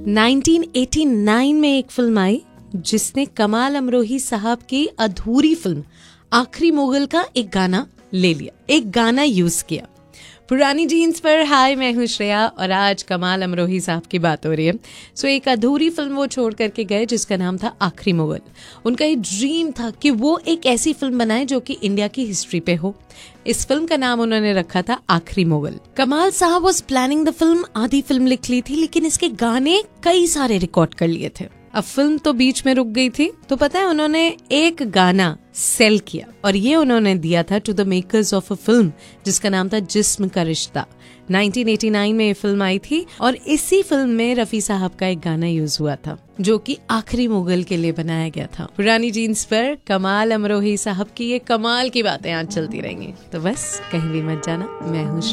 1989 में एक फिल्म आई जिसने कमाल अमरोही साहब की अधूरी फिल्म आखिरी मुगल का एक गाना ले लिया, एक गाना यूज किया। पुरानी जीन्स पर हाय, मैं हूं श्रेया और आज कमाल अमरोही साहब की बात हो रही है। सो एक अधूरी फिल्म वो छोड़ करके गए जिसका नाम था आखिरी मुगल। उनका ये ड्रीम था कि वो एक ऐसी फिल्म बनाए जो कि इंडिया की हिस्ट्री पे हो। इस फिल्म का नाम उन्होंने रखा था आखिरी मुगल। कमाल साहब वाज प्लानिंग द फिल्म, आधी फिल्म लिख ली थी लेकिन इसके गाने कई सारे रिकॉर्ड कर लिए थे। अब फिल्म तो बीच में रुक गई थी, तो पता है उन्होंने एक गाना सेल किया और ये उन्होंने दिया था to the makers of a film जिसका नाम था जिस्म का रिश्ता। 1989 में ये फिल्म आई थी और इसी फिल्म में रफी साहब का एक गाना यूज हुआ था जो कि आखिरी मुगल के लिए बनाया गया था। पुरानी जीन्स पर कमाल अमरोही साहब की ये कमाल की बातें आज चलती रहेंगी, तो बस कहीं भी मत जाना। मैं हूँ